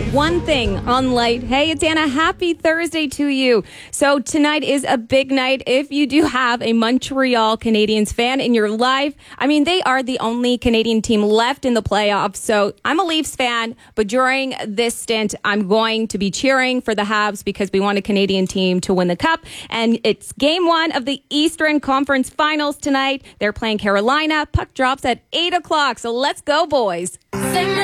One thing on Light. Hey, it's Anna. Happy Thursday to you. So tonight is a big night if you do have a Montreal Canadiens fan in your life. I mean, they are the only Canadian team left in the playoffs. So I'm a Leafs fan, but during this stint, I'm going to be cheering for the Habs because we want a Canadian team to win the Cup. And it's game one of the Eastern Conference Finals tonight. They're playing Carolina. Puck drops at 8 o'clock. So let's go, boys.